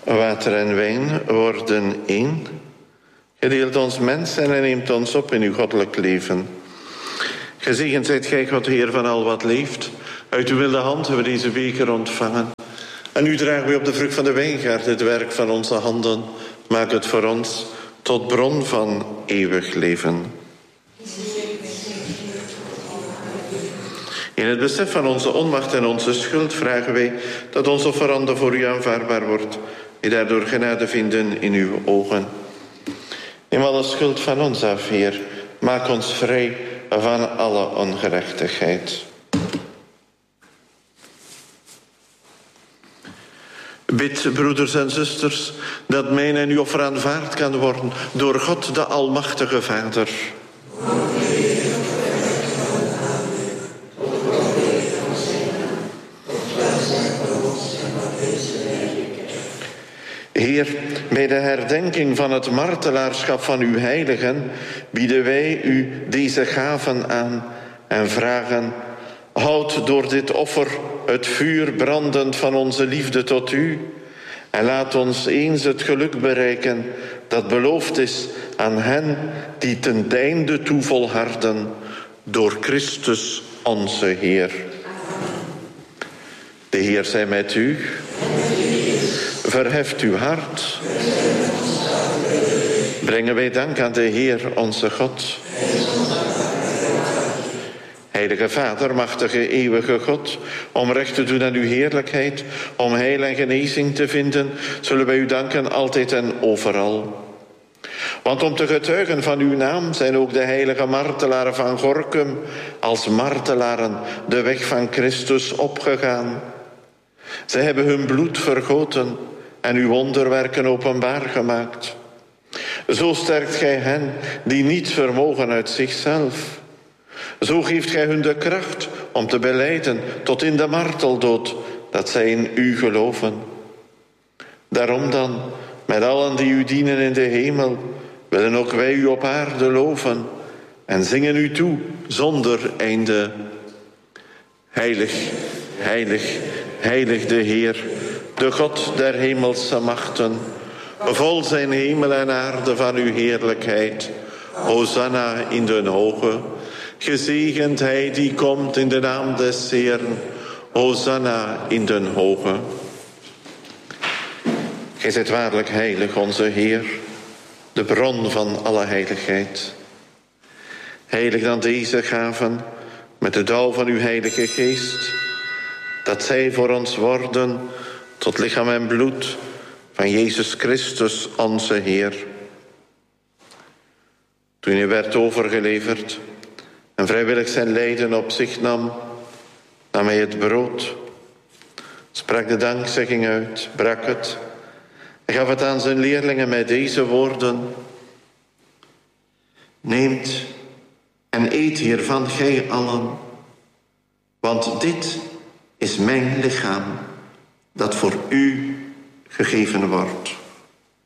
Water en wijn worden één. Gij deelt ons mens en neemt ons op in uw goddelijk leven. Gezegend zijt gij, God, Heer van al wat leeft. Uit uw wilde hand hebben we deze beker ontvangen. En nu dragen we op de vrucht van de wijngaard het werk van onze handen. Maak het voor ons tot bron van eeuwig leven. In het besef van onze onmacht en onze schuld vragen wij dat ons offerande voor u aanvaardbaar wordt. Die daardoor genade vinden in uw ogen. Neem alle schuld van ons af, Heer. Maak ons vrij van alle ongerechtigheid. Bid, broeders en zusters, dat mijn en uw offer aanvaard kan worden door God de Almachtige Vader. Heer, bij de herdenking van het martelaarschap van uw heiligen bieden wij u deze gaven aan en vragen: houd door dit offer het vuur brandend van onze liefde tot u en laat ons eens het geluk bereiken dat beloofd is aan hen die ten einde toe volharden door Christus onze Heer. De Heer zij met u. Verheft uw hart. Brengen wij dank aan de Heer onze God. Heilige Vader, machtige eeuwige God, om recht te doen aan uw heerlijkheid, om heil en genezing te vinden, zullen wij u danken altijd en overal. Want om te getuigen van uw naam zijn ook de heilige martelaren van Gorinchem als martelaren de weg van Christus opgegaan. Zij hebben hun bloed vergoten en uw wonderwerken openbaar gemaakt. Zo sterkt gij hen die niets vermogen uit zichzelf. Zo geeft gij hun de kracht om te belijden tot in de marteldood dat zij in u geloven. Daarom dan, met allen die u dienen in de hemel, willen ook wij u op aarde loven en zingen u toe zonder einde. Heilig, heilig, heilig de Heer, de God der hemelse machten. Vol zijn hemel en aarde van uw heerlijkheid. Hosanna in den hoge. Gezegend hij die komt in de naam des Heeren. Hosanna in den hoge. Gij zijt waarlijk heilig, onze Heer, de bron van alle heiligheid. Heilig dan deze gaven met de dauw van uw heilige geest, dat zij voor ons worden tot lichaam en bloed van Jezus Christus, onze Heer. Toen hij werd overgeleverd en vrijwillig zijn lijden op zich nam, nam hij het brood, sprak de dankzegging uit, brak het en gaf het aan zijn leerlingen met deze woorden: neemt en eet hiervan gij allen, want dit is mijn lichaam dat voor u gegeven wordt.